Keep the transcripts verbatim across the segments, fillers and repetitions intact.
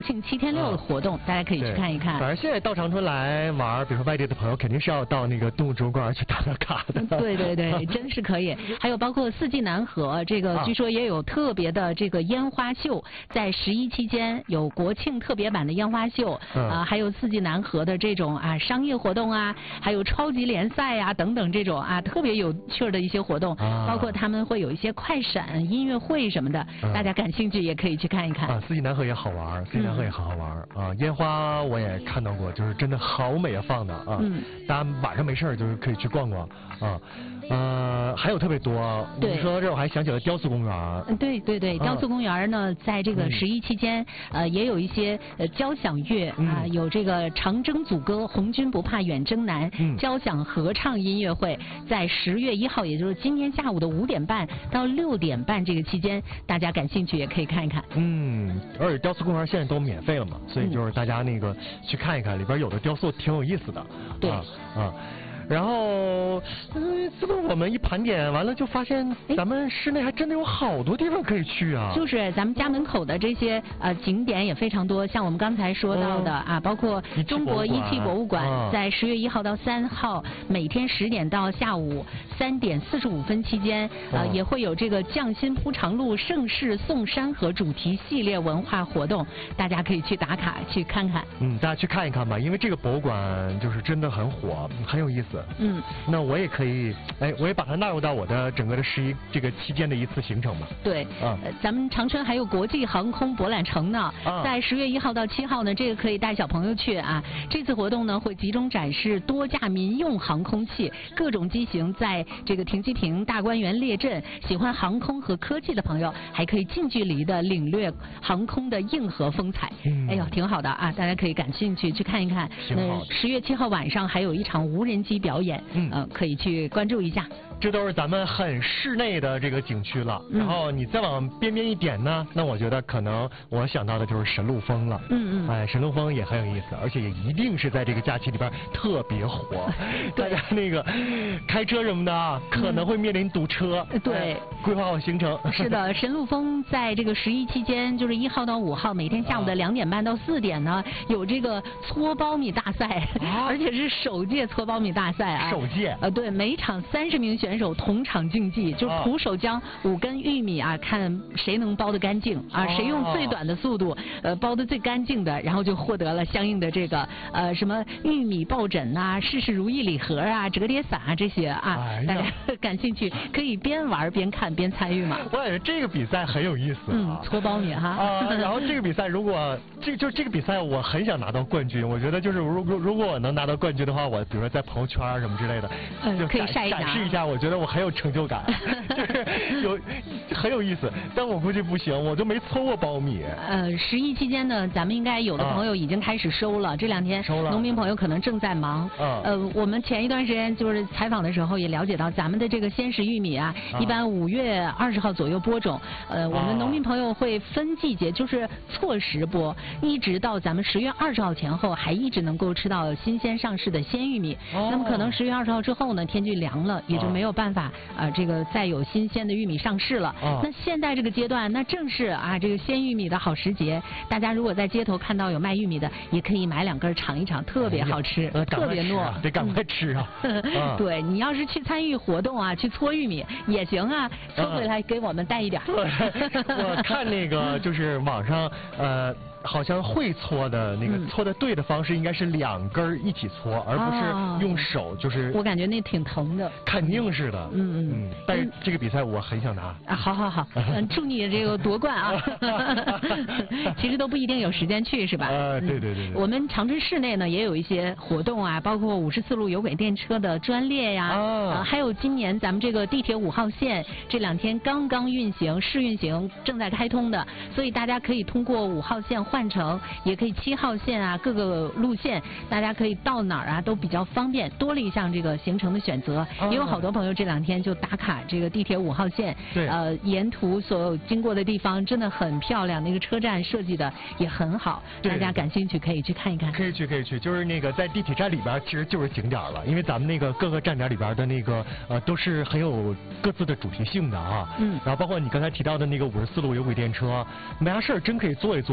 庆七天六的活动，大家可以去看一看。 反正现在到长春来玩，比如说外地的朋友，肯定是要到那个动物植物公园去打打卡的。 对对对，真是可以。还有包括四季南河，这个据说也有特别的这个烟花秀，在十一期间有国庆特别版的烟花秀，啊，还有四季南河的这种啊商业活动啊，还有超级联赛啊等等这种啊特别有趣的一些活动，包括他们会有一些快闪音乐会什么的，大家感兴趣也可以去看一看。 啊，四季南河也好玩，四季南河也好好玩啊，烟花我也看到过，就是真的好美啊，放的啊，嗯，大家晚上没事就是可以去逛逛啊，呃，还有特别多，你说这我还想起了雕塑公园。 嗯，对对对，雕塑公园呢，在这个十一期间，呃，也有一些呃交响乐啊，有这个长征组歌《红军不怕远征难》交响合唱音乐会，在十月一号，也就是今天下午的五点半到六点半这个期间，大家感兴趣也可以看一看。 嗯，而且雕塑公园现在都免费了嘛，所以就是大家那个去看一看，里边有的雕塑挺有意思的。 对啊啊。然后，嗯，这么我们一盘点完了，就发现咱们市内还真的有好多地方可以去啊。 就是咱们家门口的这些呃景点也非常多，像我们刚才说到的、嗯、啊，包括中国一汽博物馆，嗯、在十月一号到三号，每天十点到下午三点四十五分期间，呃、嗯，也会有这个匠心铺长路盛世送山河主题系列文化活动，大家可以去打卡去看看。 嗯，大家去看一看吧，因为这个博物馆就是真的很火，很有意思。 嗯， 那我也可以，哎，我也把它纳入到我的整个的十一这个期间的一次行程吧。 对，啊、呃，咱们长春还有国际航空博览城呢，啊、在十月一号到七号呢，这个可以带小朋友去啊。这次活动呢会集中展示多架民用航空器，各种机型在这个停机坪、大观园列阵。喜欢航空和科技的朋友，还可以近距离的领略航空的硬核风采。嗯、哎呦，挺好的啊，大家可以感兴趣去看一看。那十月七号晚上还有一场无人机表演，嗯、呃，可以去关注一下。 这都是咱们很室内的这个景区了，嗯、然后你再往边边一点呢，那我觉得可能我想到的就是神鹿峰了。 嗯嗯， 哎，神鹿峰也很有意思，而且也一定是在这个假期里边特别火。大家那个开车什么的啊，可能会面临堵车。 嗯、对、 哎，规划好行程。 是的，神鹿峰在这个十一期间，就是一号到五号，每天下午的两点半到四点呢，有这个搓苞米大赛，啊、而且是首届搓苞米大赛啊。 首届。 呃，对，每场三十名选手。选手同场竞技，就是徒手将五根玉米啊，看谁能剥得干净啊，谁用最短的速度呃剥得最干净的，然后就获得了相应的这个呃什么玉米抱枕啊、事事如意礼盒啊、折叠伞啊这些啊，哎、大家感兴趣可以边玩边看边参与嘛。 我感觉这个比赛很有意思、啊， 嗯，搓苞米哈。 啊，然后这个比赛如果这就这个比赛我很想拿到冠军，我觉得就是如如如果我能拿到冠军的话，我比如说在朋友圈什么之类的， 嗯， 就可以晒一展示一下，我觉得。我很有成就感，就是有很有意思，但我估计不行，我就没搓过苞米。 呃，十一期间呢，咱们应该有的朋友已经开始收了，啊、这两天农民朋友可能正在忙。啊、呃，我们前一段时间就是采访的时候也了解到，咱们的这个鲜食玉米啊，啊一般五月二十号左右播种，呃，我们农民朋友会分季节，就是错时播，一直到咱们十月二十号前后，还一直能够吃到新鲜上市的鲜玉米。哦、那么可能十月二十号之后呢，天气凉了，也就没有办法。啊，呃，这个再有新鲜的玉米上市了。哦、那现在这个阶段，那正是啊，这个鲜玉米的好时节。大家如果在街头看到有卖玉米的，也可以买两根尝一尝，特别好吃，哎、特别糯， 得赶快吃啊！ 嗯、对你要是去参与活动啊，去搓玉米也行啊，搓回来给我们带一点。 对，我看那个就是网上呃。好像会搓的那个搓的对的方式应该是两根一起搓，而不是用手，就是我感觉那挺疼的， 肯定是的。 嗯嗯。 但是这个比赛我很想拿。 啊，好好好，嗯，祝你这个夺冠啊！其实都不一定有时间去，是吧？ 呃，对对对。 我们长春市内呢也有一些活动啊，包括五十四路有轨电车的专列呀，啊，还有今年咱们这个地铁五号线这两天刚刚运行试运行，正在开通的，所以大家可以通过五号线。换乘也可以七号线啊，各个路线大家可以到哪儿啊都比较方便，多了一项这个行程的选择。哦、也有好多朋友这两天就打卡这个地铁五号线， 对， 呃，沿途所有经过的地方真的很漂亮，那个车站设计的也很好，大家感兴趣可以去看一看。 可以去，可以去，就是那个在地铁站里边其实就是景点了，因为咱们那个各个站点里边的那个呃都是很有各自的主题性的啊。嗯。然后包括你刚才提到的那个五十四路有轨电车，没啥事儿真可以坐一坐呀。你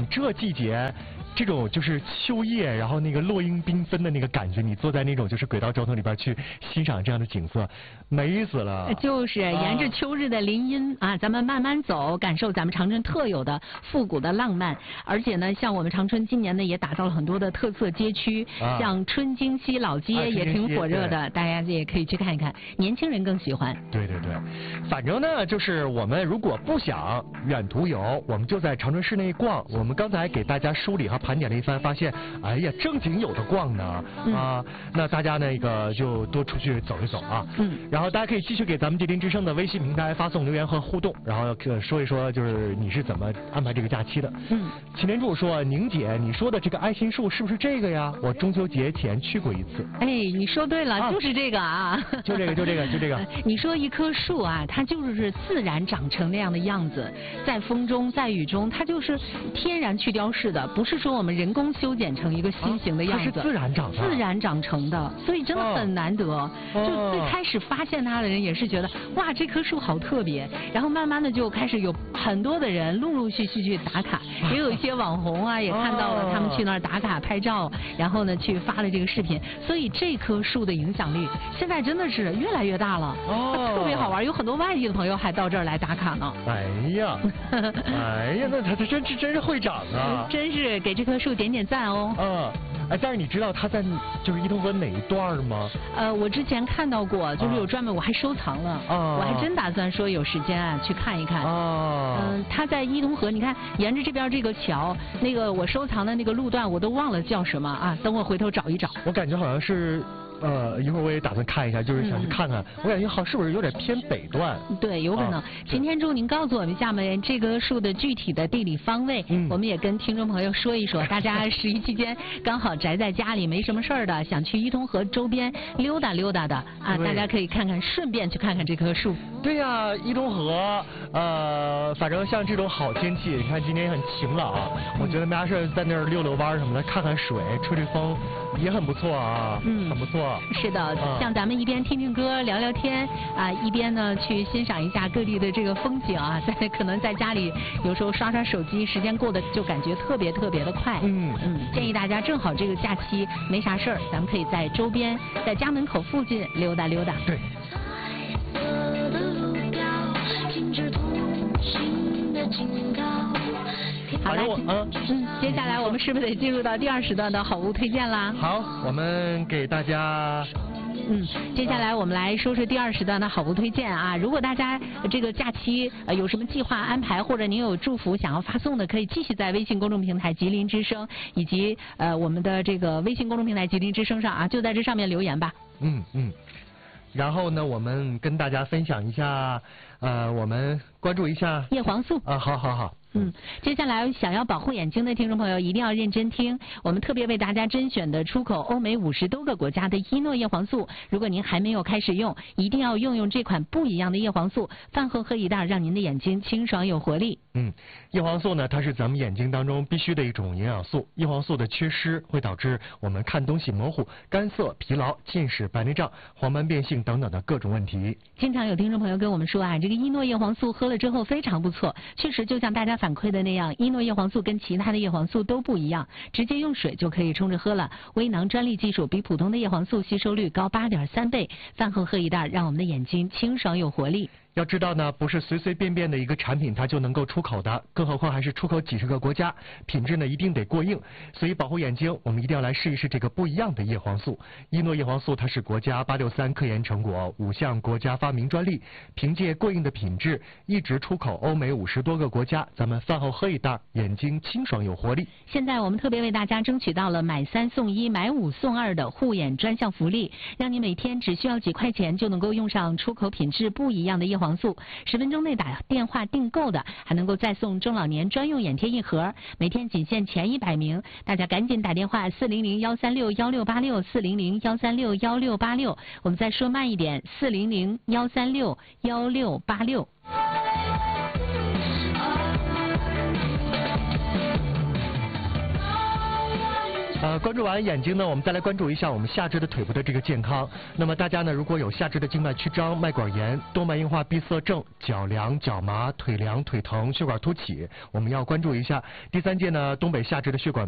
这季节。这种就是秋叶，然后那个落英缤纷的那个感觉，你坐在那种就是轨道交通里边去欣赏这样的景色，美死了。 就是沿着秋日的林荫啊，咱们慢慢走，感受咱们长春特有的复古的浪漫。而且呢，像我们长春今年呢也打造了很多的特色街区，啊、像春京西老街也挺火热的，啊、大家也可以去看一看，年轻人更喜欢。 对对对，反正呢，就是我们如果不想远途游，我们就在长春市内逛。我们刚才给大家梳理和盘点了一番，发现，哎呀，正经有的逛呢、嗯、啊！那大家那个就多出去走一走啊。嗯。然后大家可以继续给咱们吉林之声的微信平台发送留言和互动，然后说一说就是你是怎么安排这个假期的。嗯。秦连柱说：“宁姐，你说的这个爱心树是不是这个呀？我中秋节前去过一次。” 哎，你说对了，啊、就是这个啊。 就这个，就这个，就这个。 你说一棵树啊，它就是自然长成那样的样子，在风中，在雨中，它就是天然去雕饰的，不是说我们人工修剪成一个新型的样子。 啊、它是自然长的。 自然长成的，所以真的很难得。哦、就最开始发现它的人也是觉得，哇，这棵树好特别。然后慢慢的就开始有很多的人陆陆续续去打卡，也有一些网红啊也看到了他们去那儿打卡拍照，然后呢去发了这个视频。所以这棵树的影响力现在真的是越来越大了。哦，特别好玩，有很多外地的朋友还到这儿来打卡呢。 哎呀，哎呀，那他他真是真是会长啊！ 真是给这棵树点点赞哦。 嗯。哎，但是你知道它在就是伊通河哪一段吗？ 呃，我之前看到过，就是有专门，啊、我还收藏了，啊、我还真打算说有时间啊去看一看。哦、啊。嗯，它在伊通河，你看沿着这边这个桥，那个我收藏的那个路段我都忘了叫什么啊，等我回头找一找。 我感觉好像是。呃，一会儿我也打算看一下，就是想去看看。嗯、我感觉好，是不是有点偏北段？ 对，有可能。秦天柱，您告诉我们下面这棵树的具体的地理方位，嗯、我们也跟听众朋友说一说。大家十一期间刚好宅在家里没什么事儿的，想去伊通河周边溜达溜达的啊，大家可以看看，顺便去看看这棵树。 对呀、啊，伊通河，呃，反正像这种好天气，你看今天也很晴朗，我觉得没啥事在那儿溜溜弯什么的，看看水，吹吹风，也很不错啊，嗯，很不错。 是的，像咱们一边听听歌聊聊天啊，一边呢去欣赏一下各地的这个风景啊，在可能在家里有时候刷刷手机，时间过得就感觉特别特别的快。嗯嗯，建议大家正好这个假期没啥事儿，咱们可以在周边，在家门口附近溜达溜达。 对。 好嘞，嗯嗯，接下来我们是不是得进入到第二时段的好物推荐啦？ 好，我们给大家。 嗯，接下来我们来说说第二时段的好物推荐啊。如果大家这个假期呃有什么计划安排，或者您有祝福想要发送的，可以继续在微信公众平台吉林之声以及呃我们的这个微信公众平台吉林之声上啊，就在这上面留言吧。 嗯嗯。然后呢，我们跟大家分享一下，呃，我们关注一下叶黄素啊，好好好。 嗯，接下来想要保护眼睛的听众朋友一定要认真听，我们特别为大家甄选的出口欧美五十多个国家的伊诺叶黄素，如果您还没有开始用，一定要用用这款不一样的叶黄素，饭后喝一袋，让您的眼睛清爽有活力。 嗯，叶黄素呢，它是咱们眼睛当中必须的一种营养素，叶黄素的缺失会导致我们看东西模糊、干涩、疲劳、近视、白内障、黄斑变性等等的各种问题。 经常有听众朋友跟我们说啊，这个伊诺叶黄素喝了之后非常不错，确实就像大家反馈的那样，伊诺叶黄素跟其他的叶黄素都不一样，直接用水就可以冲着喝了。微囊专利技术，比普通的叶黄素吸收率高 八点三倍，饭后喝一袋，让我们的眼睛清爽有活力。 要知道呢，不是随随便便的一个产品它就能够出口的，更何况还是出口几十个国家，品质呢一定得过硬。所以保护眼睛，我们一定要来试一试这个不一样的叶黄素。伊诺叶黄素它是国家八六三科研成果，五项国家发明专利，凭借过硬的品质，一直出口欧美五十多个国家。咱们饭后喝一袋，眼睛清爽有活力。 现在我们特别为大家争取到了买三送一、买五送二的护眼专项福利，让你每天只需要几块钱就能够用上出口品质不一样的叶黄素。十分钟内打电话订购的，还能够再送中老年专用眼贴一盒，每天仅限前一百名，大家赶紧打电话四零零幺三六幺六八六四零零幺三六幺六八六，我们再说慢一点，四零零幺三六幺六八六。 呃，关注完眼睛呢，我们再来关注一下我们下肢的腿部的这个健康。那么大家呢，如果有下肢的静脉曲张、脉管炎、动脉硬化闭塞症、脚凉、脚麻、腿凉、腿疼、血管凸起，我们要关注一下。第三届呢，东北下肢的血管